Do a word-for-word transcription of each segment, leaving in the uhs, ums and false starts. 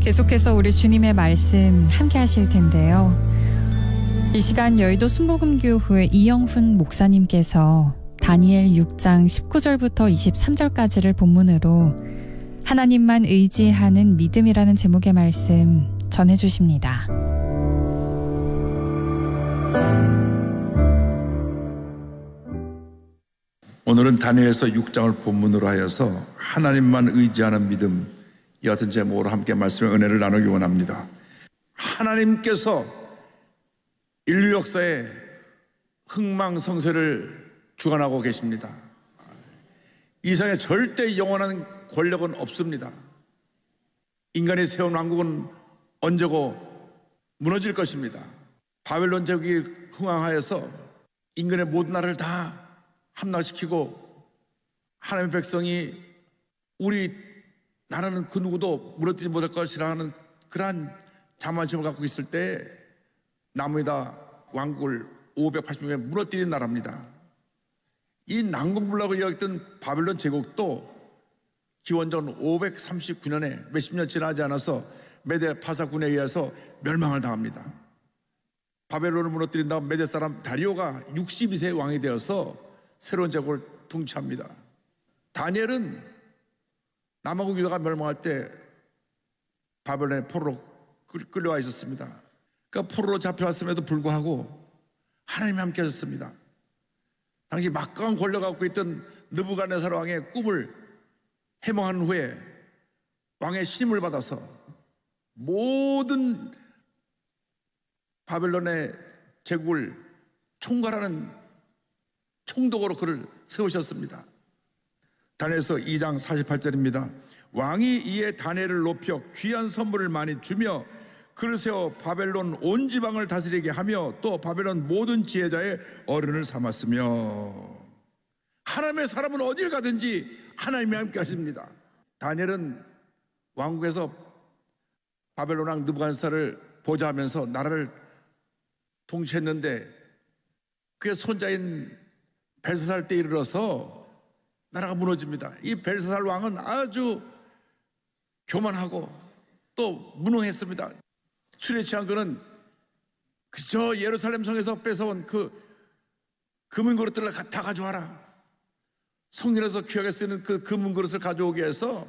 계속해서 우리 주님의 말씀 함께 하실 텐데요. 이 시간 여의도 순복음교회 이영훈 목사님께서 다니엘 육 장 십구 절부터 이십삼 절까지를 본문으로 하나님만 의지하는 믿음이라는 제목의 말씀 전해주십니다. 오늘은 다니엘서 육 장을 본문으로 하여서 하나님만 의지하는 믿음, 이 같은 제목으로 함께 말씀의 은혜를 나누기 원합니다. 하나님께서 인류 역사에 흥망성쇠를 주관하고 계십니다. 이 세상에 절대 영원한 권력은 없습니다. 인간이 세운 왕국은 언제고 무너질 것입니다. 바벨론 제국이 흥황하여서 인간의 모든 나라를 다 함락시키고 하나님의 백성이 우리 나라는 그 누구도 무너뜨리지 못할 것이라 하는 그러한 자만심을 갖고 있을 때 나무에다 왕국을 오백팔십 년에 무너뜨린 나라입니다. 이 난공불락을 여겼던 바벨론 제국도 기원전 오백삼십구 년에 몇십 년 지나지 않아서 메데파사군에 의해서 멸망을 당합니다. 바벨론을 무너뜨린 다음 메데 사람 다리오가 육십이 세 왕이 되어서 새로운 제국을 통치합니다. 다니엘은 남아국 유다가 멸망할 때 바벨론의 포로로 끌려와 있었습니다. 그러니까 포로로 잡혀왔음에도 불구하고 하나님이 함께 하셨습니다. 당시 막강한 권력을 갖고 있던 느부갓네살 왕의 꿈을 해몽한 후에 왕의 신임을 받아서 모든 바벨론의 제국을 총괄하는 총독으로 그를 세우셨습니다. 다니엘서 이 장 사십팔 절입니다. 왕이 이에 다니엘을 높여 귀한 선물을 많이 주며 그를 세워 바벨론 온 지방을 다스리게 하며 또 바벨론 모든 지혜자의 어른을 삼았으며. 하나님의 사람은 어딜 가든지 하나님이 함께 하십니다. 다니엘은 왕국에서 바벨론 왕 느부갓네살을 보좌하면서 나라를 통치했는데 그의 손자인 벨사살 때 이르러서 나라가 무너집니다. 이 벨사살 왕은 아주 교만하고 또 무능했습니다. 술에 취한 그는 그저 예루살렘 성에서 뺏어온 그 금은 그릇들을 다 가져와라. 성전에서 귀하게 쓰는 그 금은 그릇을 가져오게 해서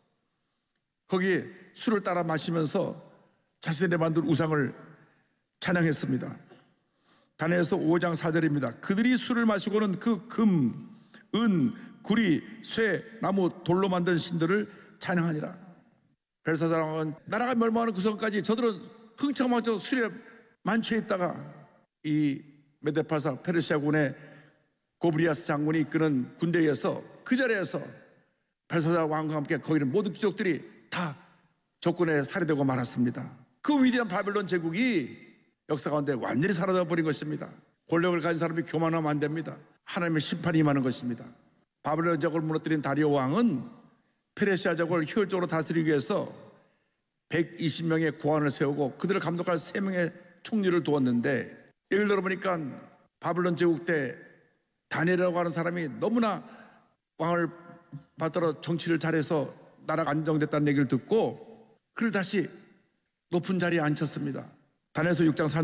거기에 술을 따라 마시면서 자신의 만든 우상을 찬양했습니다. 다니엘서 오 장 사 절입니다. 그들이 술을 마시고는 그 금, 은, 구리, 쇠, 나무, 돌로 만든 신들을 찬양하니라. 벨사살 왕은 나라가 멸망하는 그 성까지 저들은 흥청망청 술에 만취해 있다가 이 메데파사 페르시아군의 고브리아스 장군이 이끄는 군대에서 그 자리에서 벨사살 왕과 함께 거기는 모든 귀족들이 다 적군에 살해되고 말았습니다. 그 위대한 바벨론 제국이 역사 가운데 완전히 사라져버린 것입니다. 권력을 가진 사람이 교만하면 안 됩니다. 하나님의 심판이 임하는 것입니다. 바벨론 제국을 무너뜨린 다리오 왕은 페르시아 제국을 효율적으로 다스리기 위해서 백이십 명의 고관을 세우고 그들을 감독할 세 명의 총리를 두었는데 예를 들어보니까 바벨론 제국 때 다니엘이라고 하는 사람이 너무나 왕을 받들어 정치를 잘해서 나라가 안정됐다는 얘기를 듣고 그를 다시 높은 자리에 앉혔습니다. 다니엘서 육 장 삼